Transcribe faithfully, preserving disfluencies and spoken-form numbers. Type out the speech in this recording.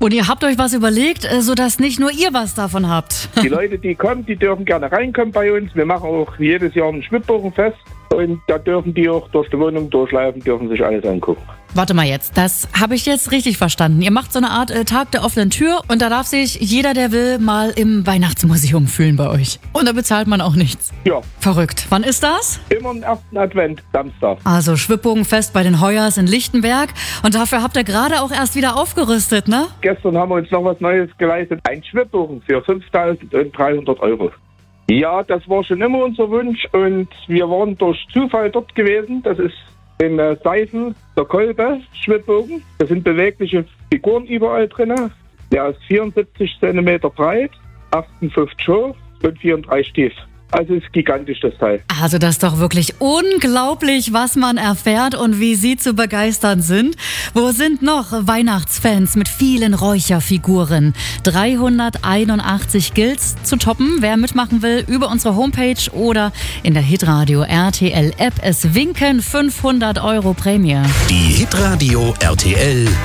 Und ihr habt euch was überlegt, äh, sodass nicht nur ihr was davon habt. Die Leute, die kommen, die dürfen gerne reinkommen bei uns. Wir machen auch jedes Jahr ein Schwibbogenfest. Und da dürfen die auch durch die Wohnung durchlaufen, dürfen sich alles angucken. Warte mal jetzt, das habe ich jetzt richtig verstanden. Ihr macht so eine Art äh, Tag der offenen Tür und da darf sich jeder, der will, mal im Weihnachtsmuseum fühlen bei euch. Und da bezahlt man auch nichts. Ja. Verrückt. Wann ist das? Immer am ersten Advent, Samstag. Also Schwibbogenfest bei den Heuers in Lichtenberg. Und dafür habt ihr gerade auch erst wieder aufgerüstet, ne? Gestern haben wir uns noch was Neues geleistet. Ein Schwibbogen für fünftausenddreihundert Euro. Ja, das war schon immer unser Wunsch und wir waren durch Zufall dort gewesen. Das ist in äh, Seifen, der Kolbe, Schwibbogen. Da sind bewegliche Figuren überall drin. Der ist vierundsiebzig Zentimeter breit, achtundfünfzig hoch und vierunddreißig tief. Also ist gigantisch, das Teil. Also das ist doch wirklich unglaublich, was man erfährt und wie Sie zu begeistern sind. Wo sind noch Weihnachtsfans mit vielen Räucherfiguren? dreihunderteinundachtzig Gilts zu toppen. Wer mitmachen will, über unsere Homepage oder in der Hitradio R T L App. Es winken fünfhundert Euro Prämie. Die Hitradio R T L